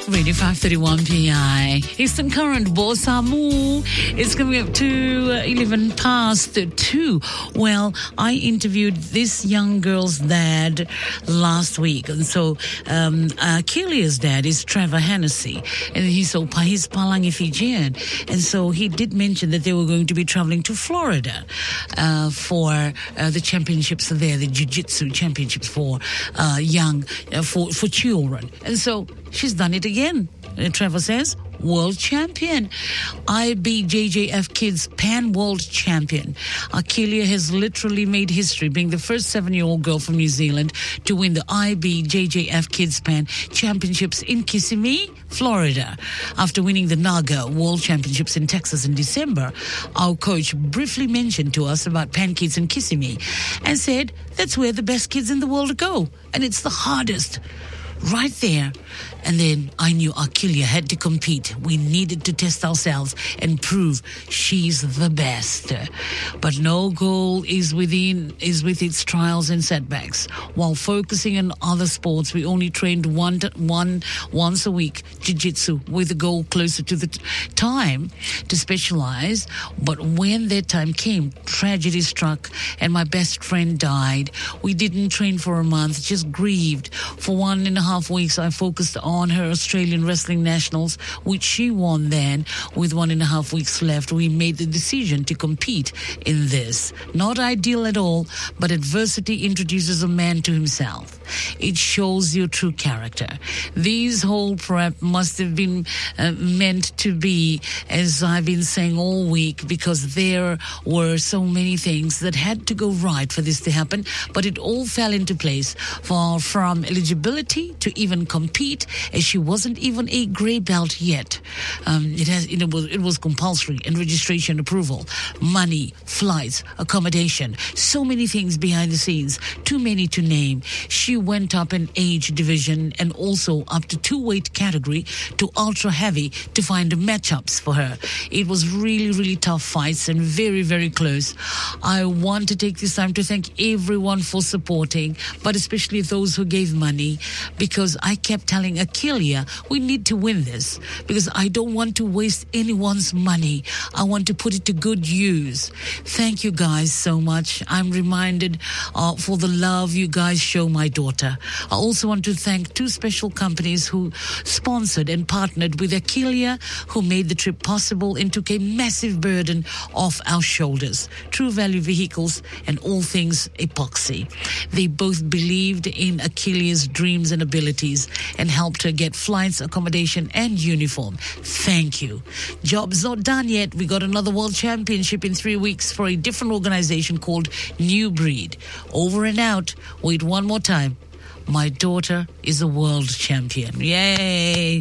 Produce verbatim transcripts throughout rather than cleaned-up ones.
Radio five thirty-one P I. Eastern Current, Bosamu. It's coming up to eleven past two. Well, I interviewed this young girl's dad last week. And so, um, uh, Kelia's dad is Trevor Hennessy. And he's so, he's Palangi Fijian. And so he did mention that they were going to be traveling to Florida, uh, for, uh, the championships there, the Jiu-Jitsu championships for, uh, young, uh, for, for children. And so she's done it again. And Trevor says, world champion. I B J J F Kids Pan World Champion. Kelia has literally made history, being the first seven-year-old girl from New Zealand to win the I B J J F Kids Pan Championships in Kissimmee, Florida. After winning the NAGA World Championships in Texas in December, our coach briefly mentioned to us about Pan Kids in Kissimmee and said, that's where the best kids in the world go. And it's the hardest. Right there. And then I knew Kelia had to compete. We needed to test ourselves and prove she's the best. But no goal is within is with its trials and setbacks. While focusing on other sports, we only trained one one once a week, jiu-jitsu, with a goal closer to the t- time to specialize. But when that time came, tragedy struck and my best friend died. We didn't train for a month, just grieved. For one and a half weeks, I focused on on her Australian Wrestling Nationals, which she won then. With one and a half weeks left, we made the decision to compete in this. Not ideal at all, but adversity introduces a man to himself. It shows your true character. This whole prep must have been uh, meant to be, as I've been saying all week, because there were so many things that had to go right for this to happen, but it all fell into place. For from eligibility to even compete, as she wasn't even a grey belt yet. Um, it has, it was, it was compulsory and registration approval, money, flights, accommodation, so many things behind the scenes, too many to name. She went up an age division and also up to two weight category to ultra heavy to find matchups for her. It was really, really tough fights and very, very close. I want to take this time to thank everyone for supporting, but especially those who gave money, because I kept telling Kelia, we need to win this because I don't want to waste anyone's money. I want to put it to good use. Thank you guys so much. I'm reminded uh, for the love you guys show my daughter. I also want to thank two special companies who sponsored and partnered with Kelia, who made the trip possible and took a massive burden off our shoulders. True Value Vehicles and All Things Epoxy. They both believed in Kelia's dreams and abilities and helped her get flights, accommodation, and uniform. Thank you. Job's not done yet. We got another world championship in three weeks for a different organization called New Breed. Over and out. Wait one more time. My daughter is a world champion. Yay!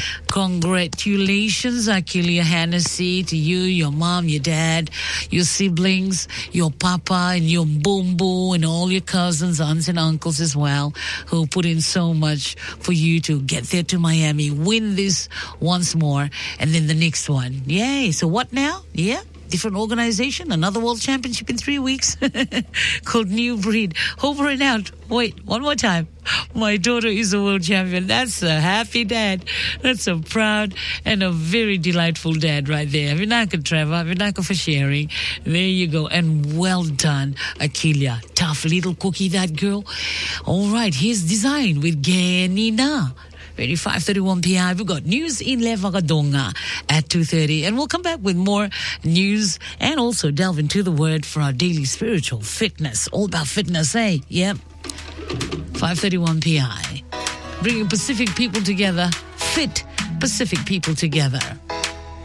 Congratulations, Kelia Hennessy, to you, your mom, your dad, your siblings, your papa, and your boombo, and all your cousins, aunts, and uncles as well, who put in so much for you to get there to Miami, win this once more, and then the next one. Yay! So what now? Yeah? Different organization, another world championship in three weeks called New Breed. Over and out. Wait, one more time. My daughter is a world champion. That's a happy dad. That's a proud and a very delightful dad right there. Vinaka, Trevor. Vinaka for sharing. There you go. And well done, Kelia. Tough little cookie, that girl. All right, here's Design with Genina. Radio five thirty-one P I. We've got news in Levagadonga at two thirty. And we'll come back with more news and also delve into the word for our daily spiritual fitness. All about fitness, eh? Yep. five thirty-one P I. Bringing Pacific people together. Fit Pacific people together.